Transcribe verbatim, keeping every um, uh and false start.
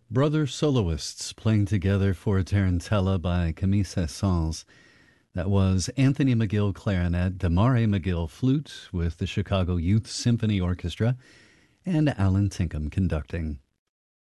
Brother soloists playing together for a tarantella by Camille Saint-Saëns. That was Anthony McGill clarinet, Damare McGill flute with the Chicago Youth Symphony Orchestra, and Alan Tinkham conducting.